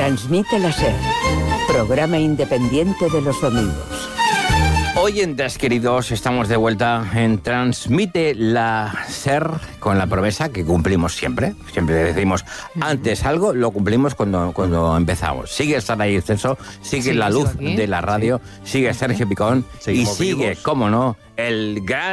Transmite la SER, programa independiente de los domingos. Oyentes queridos, estamos de vuelta en Transmite la SER con la promesa que cumplimos siempre. Siempre decimos antes algo, lo cumplimos cuando empezamos. Sigue Sara y Exceso, sigue la luz de la radio, sigue Sergio Picón y sigue, cómo no, el gran